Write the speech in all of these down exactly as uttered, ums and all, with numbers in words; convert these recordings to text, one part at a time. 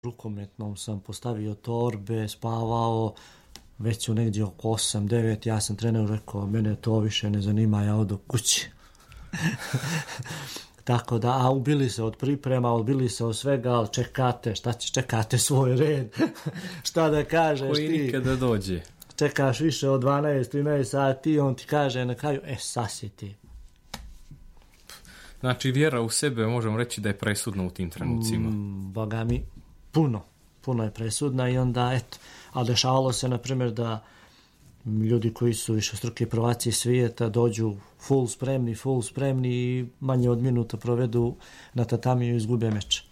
rukometnom sam postavio torbe, spavao, već su negdje oko osam devet, ja sam treneru rekao, mene to više ne zanima, ja odo kući. Tako da, a ubili se od priprema, ubili se od svega, ali čekate, šta će, čekate svoj red, šta da kažeš koji ti. Koji nikada dođe. Čekaš više od dvanaest trinaest sati, on ti kaže na kraju, e, sasi ti. Znači, vjera u sebe, možemo reći da je presudna u tim trenucima. Mm, boga mi, puno, puno je presudna i onda, eto, ali dešavalo se, na primjer, da ljudi koji su višestruki prvaci svijeta dođu full spremni, full spremni i manje od minuta provedu na tatamiju i izgube meč.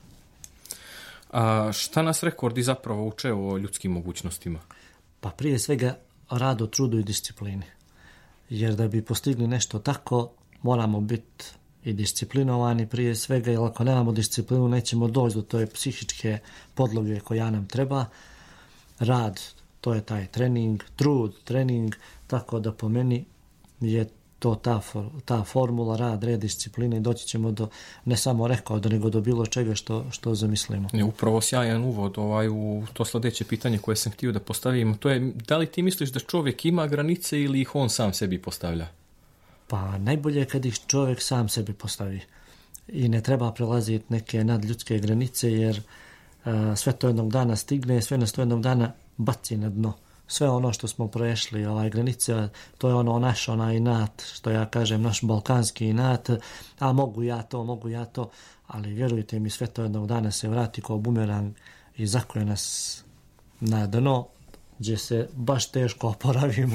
A šta nas rekordi zapravo uče o ljudskim mogućnostima? Pa prije svega rado, trudu i disciplini. Jer da bi postigli nešto tako, moramo biti i disciplinovani prije svega, jer ako nemamo disciplinu nećemo doći do toje psihičke podloge koja nam treba. Rad, to je taj trening, trud, trening, tako da po meni je to ta, for, ta formula, rad, red, discipline i doći ćemo do, ne samo rekao, da nego do bilo čega što, što zamislimo. Je upravo sjajan uvod ovaj, u to sljedeće pitanje koje sam htio da postavim, to je da li ti misliš da čovjek ima granice ili ih on sam sebi postavlja? Pa najbolje je kad ih čovjek sam sebi postavi i ne treba prelaziti neke nadljudske granice, jer a, sve to jednog dana stigne, sve nas to jednog dana baci na dno. Sve ono što smo prešli, ovaj granice, to je ono naš onaj inat, što ja kažem, naš balkanski inat, a mogu ja to, mogu ja to, ali vjerujte mi, sve to jednog dana se vrati kao bumerang i zakoje nas na dno, gdje se baš teško oporavimo.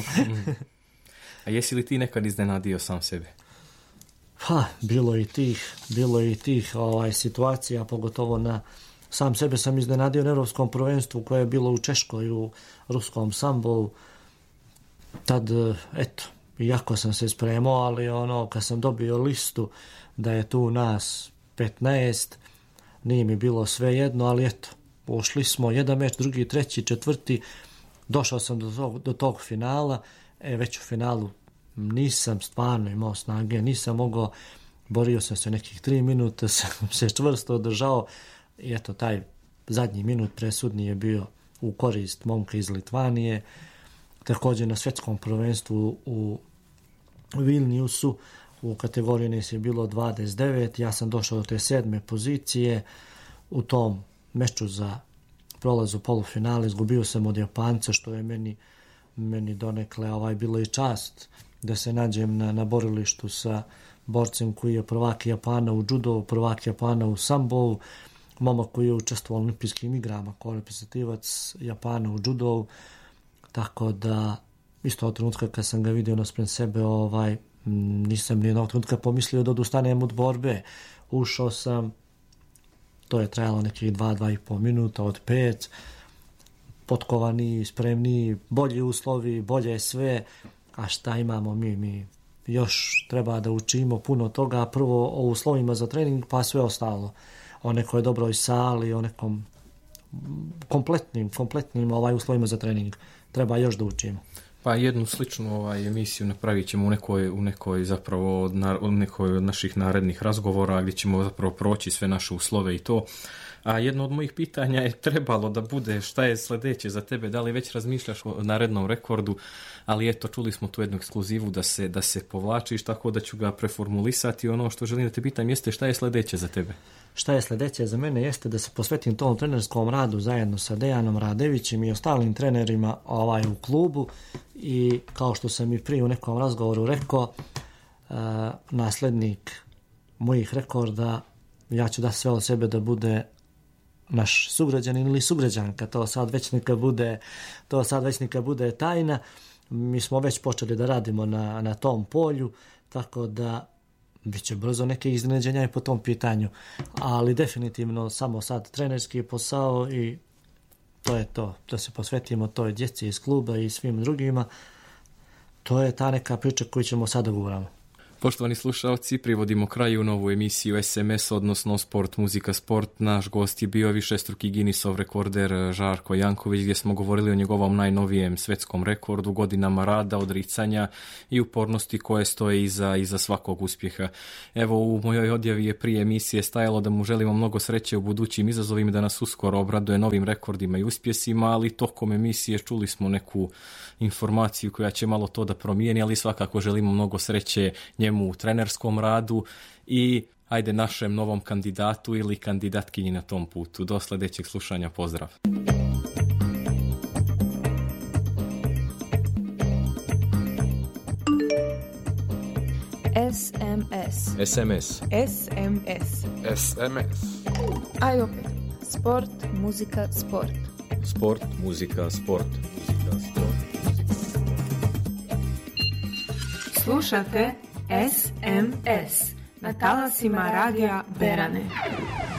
A jesi li ti nekad iznenadio sam sebe? Pa, bilo i tih, bilo i tih ovaj, situacija, pogotovo na sam sebe sam iznenadio na Europskom prvenstvu koje je bilo u Češkoj, u ruskom sambovu. Tad, eto, jako sam se spremao, ali ono, kad sam dobio listu da je tu nas petnaest, nije mi bilo sve jedno, ali eto, ušli smo jedan meč, drugi, treći, četvrti, došao sam do tog, do tog finala, e, već u finalu nisam stvarno imao snage, nisam mogao, borio sam se nekih tri minuta, sam se čvrsto održao i eto, taj zadnji minut presudni je bio u korist momka iz Litvanije. Također na svjetskom prvenstvu u Vilniusu u kategoriji nas je bilo dvadeset devet, ja sam došao do te sedme pozicije. U tom meču za prolaz u polufinale izgubio sam od Japanca, što je meni, meni donekle ovaj, bilo i čast da se nađem na, na borilištu sa borcem koji je prvak Japana u judo, prvak Japana u sambovu, momak koji je učestvovao u olimpijskim igrama kao reprezentativac Japana u judo, tako da isto od trenutka kad sam ga vidio naspred sebe, ovaj, nisam ni jednog trenutka pomislio da odustanem od borbe. Ušao sam, to je trajalo nekih dva, dva i pol minuta od pet, potkovani, spremni, bolji uslovi, bolje sve, a šta imamo mi, mi još treba da učimo puno toga, prvo o uslovima za trening, pa sve ostalo, o nekoj dobroj sali, o nekom kompletnim, kompletnim ovaj uslovima za trening, treba još da učimo. Pa jednu sličnu ovaj emisiju napravit ćemo u nekoj, u nekoj zapravo na, u nekoj od naših narednih razgovora gdje ćemo zapravo proći sve naše uslove i to. A jedno od mojih pitanja je trebalo da bude šta je sljedeće za tebe, da li već razmišljaš o narednom rekordu, ali eto, čuli smo tu jednu ekskluzivu da se, da se povlačiš, tako da ću ga preformulisati. Ono što želim da te pitam jeste šta je sljedeće za tebe? Šta je sljedeće za mene jeste da se posvetim tom trenerskom radu zajedno sa Dejanom Radevićem i ostalim trenerima ovaj, u klubu, i kao što sam i prije u nekom razgovoru rekao, uh, nasljednik mojih rekorda, ja ću da sve od sebe da bude naš sugrađanin ili sugrađanka, to sad već neka bude, to sad već neka bude tajna. Mi smo već počeli da radimo na, na tom polju, tako da biće brzo neke iznenađenja i po tom pitanju, ali definitivno samo sad trenerski posao i to je to, da se posvetimo toj djeci iz kluba i svim drugima. To je ta neka priča koju ćemo sad dogovoriti. Poštovani slušalci, privodimo kraju novu emisiju S M S, odnosno Sport, muzika, sport. Naš gost je bio višestruki Guinnessov rekorder Žarko Janković, gdje smo govorili o njegovom najnovijem svetskom rekordu, godinama rada, odricanja i upornosti koje stoje iza, iza svakog uspjeha. Evo, u mojoj odjavi je prije emisije stajalo da mu želimo mnogo sreće u budućim izazovima, da nas uskoro obraduje novim rekordima i uspjesima, ali tokom emisije čuli smo neku informaciju koja će malo to da promijeni, ali svakako želimo mnogo sreće njemu u trenerskom radu i ajde našem novom kandidatu ili kandidatkinji na tom putu. Do sljedećeg slušanja, pozdrav. S M S. S M S. S M S. S M S. Aj opet. Sport, muzika, sport. Sport, muzika, sport. Muzika, sport. Slušate S M S na talasima radija Berane.